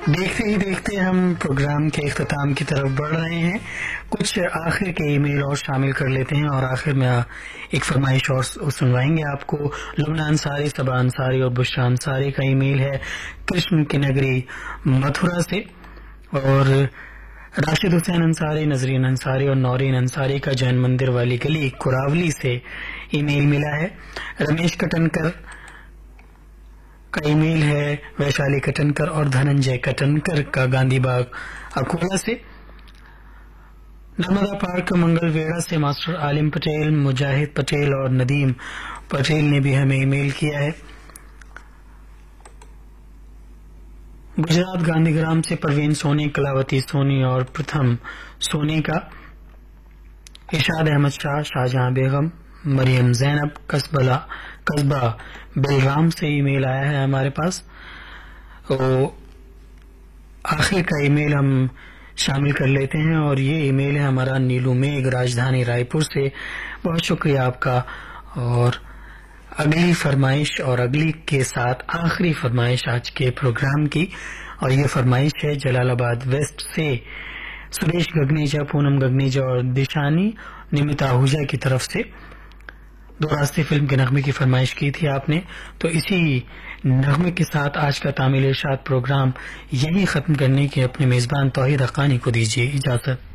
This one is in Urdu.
دیکھتے ہی دیکھتے ہم پروگرام کے اختتام کی طرف بڑھ رہے ہیں. کچھ آخر کے ای میل اور شامل کر لیتے ہیں اور آخر میں ایک فرمائش اور سنوائیں گے آپ کو. لبنہ انصاری، صبا انصاری اور بشرا انصاری کا ای میل ہے کرشن کی نگری متھرا سے، اور راشد حسین انصاری، نظرین انصاری اور نورین انصاری کا جین مندر والی گلی کراولی سے ای میل ملا ہے. رمیش کٹنکر کا ای میل ہے ویشالی کٹنکر اور دھننجے کٹنکر کا گاندھی باغ اکولا سے. نرمدا پارک منگل ویڑا سے ماسٹر عالم پٹیل، مجاہد پٹیل اور ندیم پٹیل نے بھی ہمیں ای میل کیا ہے. گجرات گاندھی گرام سے پروین سونی، کلاوتی سونی اور پرتھم سونی کا. ارشاد احمد شاہ، شاہجہاں بیگم، مریم زینب قصبہ بلرام سے ای میل آیا ہے ہمارے پاس. آخر کا ای میل ہم شامل کر لیتے ہیں اور یہ ای میل ہے ہمارا نیلو میگ راجدھانی رائے پور سے. بہت شکریہ آپ کا. اور اگلی فرمائش اور اگلی کے ساتھ آخری فرمائش آج کے پروگرام کی، اور یہ فرمائش ہے جلال آباد ویسٹ سے سریش گگنیجا، پونم گگنیجا اور دشانی نمتا آہوجا کی طرف سے. دو راستے فلم کے نغمے کی فرمائش کی تھی آپ نے، تو اسی نغمے کے ساتھ آج کا تعمیل ارشاد پروگرام یہی ختم کرنے کی اپنے میزبان توحید حقانی کو دیجیے اجازت.